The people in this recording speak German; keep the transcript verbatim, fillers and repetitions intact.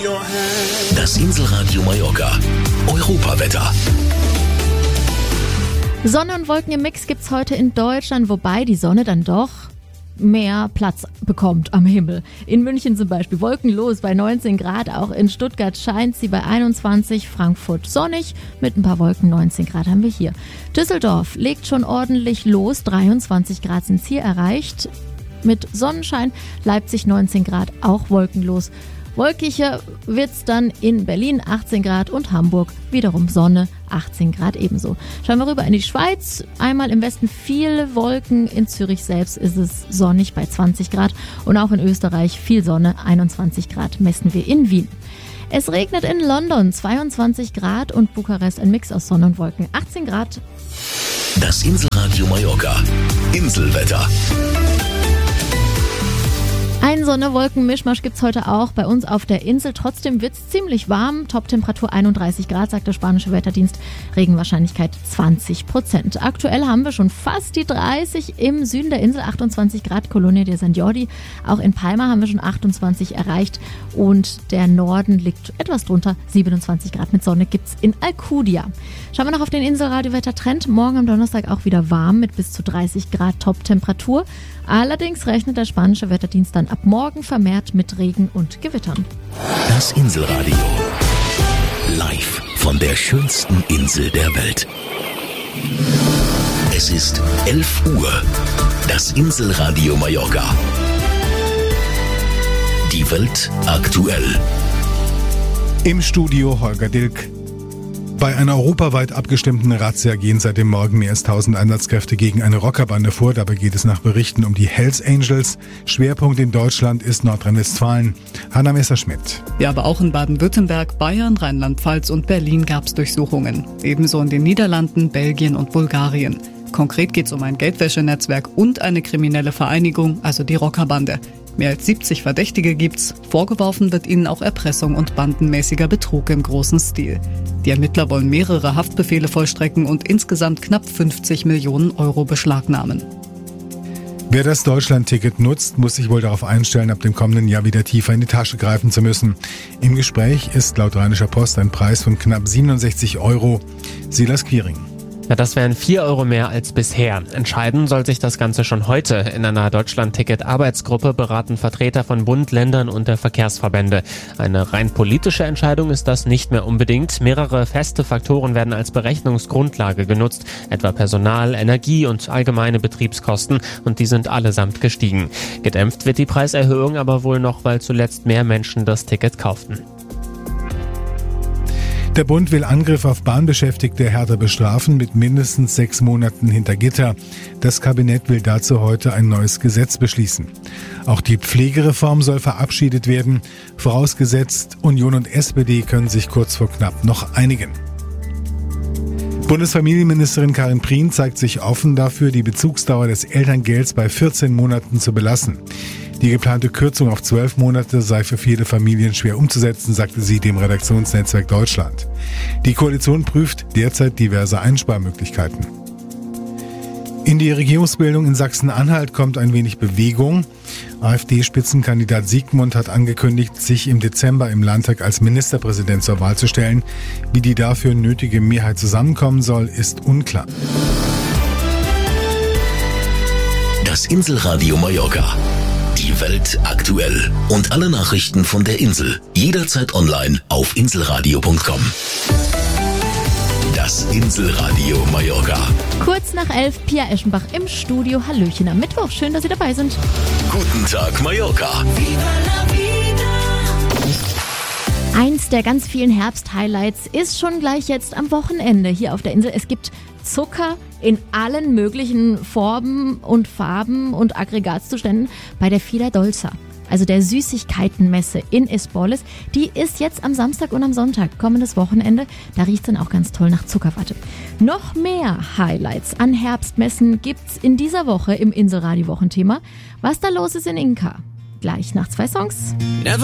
Das Inselradio Mallorca. Europawetter. Sonne und Wolken im Mix gibt's heute in Deutschland, wobei die Sonne dann doch mehr Platz bekommt am Himmel. In München zum Beispiel wolkenlos bei neunzehn Grad, auch in Stuttgart scheint sie bei einundzwanzig, Frankfurt sonnig mit ein paar Wolken, neunzehn Grad haben wir hier. Düsseldorf legt schon ordentlich los, dreiundzwanzig Grad sind hier erreicht mit Sonnenschein, Leipzig neunzehn Grad, auch wolkenlos. Wolkiger wird's dann in Berlin, achtzehn Grad, und Hamburg wiederum Sonne, achtzehn Grad ebenso. Schauen wir rüber in die Schweiz. Einmal im Westen viele Wolken, in Zürich selbst ist es sonnig bei zwanzig Grad und auch in Österreich viel Sonne, einundzwanzig Grad messen wir in Wien. Es regnet in London, zweiundzwanzig Grad, und Bukarest ein Mix aus Sonne und Wolken, achtzehn Grad. Das Inselradio Mallorca. Inselwetter. Ein Sonne-Wolken-Mischmasch gibt's heute auch bei uns auf der Insel. Trotzdem wird's ziemlich warm. Toptemperatur einunddreißig Grad, sagt der spanische Wetterdienst. Regenwahrscheinlichkeit zwanzig Prozent. Aktuell haben wir schon fast die dreißig. Im Süden der Insel achtundzwanzig Grad, Colonia de San Jordi. Auch in Palma haben wir schon achtundzwanzig erreicht. Und der Norden liegt etwas drunter. siebenundzwanzig Grad mit Sonne gibt's in Alcudia. Schauen wir noch auf den Inselradio-Wettertrend. Morgen am Donnerstag auch wieder warm mit bis zu dreißig Grad Toptemperatur. Allerdings rechnet der spanische Wetterdienst dann ab morgen vermehrt mit Regen und Gewittern. Das Inselradio. Live von der schönsten Insel der Welt. Es ist elf Uhr. Das Inselradio Mallorca. Die Welt aktuell. Im Studio Holger Dilk. Bei einer europaweit abgestimmten Razzia gehen seit dem Morgen mehr als tausend Einsatzkräfte gegen eine Rockerbande vor. Dabei geht es nach Berichten um die Hells Angels. Schwerpunkt in Deutschland ist Nordrhein-Westfalen. Hanna Messerschmidt. Ja, aber auch in Baden-Württemberg, Bayern, Rheinland-Pfalz und Berlin gab es Durchsuchungen. Ebenso in den Niederlanden, Belgien und Bulgarien. Konkret geht es um ein Geldwäschenetzwerk und eine kriminelle Vereinigung, also die Rockerbande. Mehr als siebzig Verdächtige gibt's. Vorgeworfen wird ihnen auch Erpressung und bandenmäßiger Betrug im großen Stil. Die Ermittler wollen mehrere Haftbefehle vollstrecken und insgesamt knapp fünfzig Millionen Euro beschlagnahmen. Wer das Deutschland-Ticket nutzt, muss sich wohl darauf einstellen, ab dem kommenden Jahr wieder tiefer in die Tasche greifen zu müssen. Im Gespräch ist laut Rheinischer Post ein Preis von knapp siebenundsechzig Euro. Silas Quiring. Ja, das wären vier Euro mehr als bisher. Entscheiden soll sich das Ganze schon heute. In einer Deutschland-Ticket-Arbeitsgruppe beraten Vertreter von Bund, Ländern und der Verkehrsverbände. Eine rein politische Entscheidung ist das nicht mehr unbedingt. Mehrere feste Faktoren werden als Berechnungsgrundlage genutzt, etwa Personal, Energie und allgemeine Betriebskosten, und die sind allesamt gestiegen. Gedämpft wird die Preiserhöhung aber wohl noch, weil zuletzt mehr Menschen das Ticket kauften. Der Bund will Angriffe auf Bahnbeschäftigte härter bestrafen, mit mindestens sechs Monaten hinter Gitter. Das Kabinett will dazu heute ein neues Gesetz beschließen. Auch die Pflegereform soll verabschiedet werden. Vorausgesetzt, Union und S P D können sich kurz vor knapp noch einigen. Bundesfamilienministerin Karin Prien zeigt sich offen dafür, die Bezugsdauer des Elterngelds bei vierzehn Monaten zu belassen. Die geplante Kürzung auf zwölf Monate sei für viele Familien schwer umzusetzen, sagte sie dem Redaktionsnetzwerk Deutschland. Die Koalition prüft derzeit diverse Einsparmöglichkeiten. In die Regierungsbildung in Sachsen-Anhalt kommt ein wenig Bewegung. AfD-Spitzenkandidat Siegmund hat angekündigt, sich im Dezember im Landtag als Ministerpräsident zur Wahl zu stellen. Wie die dafür nötige Mehrheit zusammenkommen soll, ist unklar. Das Inselradio Mallorca. Die Welt aktuell. Und alle Nachrichten von der Insel. Jederzeit online auf inselradio punkt com. Das Inselradio Mallorca. Kurz nach elf, Pia Eschenbach im Studio. Hallöchen am Mittwoch. Schön, dass Sie dabei sind. Guten Tag, Mallorca. Eins der ganz vielen Herbst-Highlights ist schon gleich jetzt am Wochenende hier auf der Insel. Es gibt Zucker in allen möglichen Formen und Farben und Aggregatzuständen bei der Fila Dolça, also der Süßigkeitenmesse in Espoles. Die ist jetzt am Samstag und am Sonntag, kommendes Wochenende. Da riecht es dann auch ganz toll nach Zuckerwatte. Noch mehr Highlights an Herbstmessen gibt's in dieser Woche im Inselradio-Wochenthema. Was da los ist in Inka? Gleich nach zwei Songs.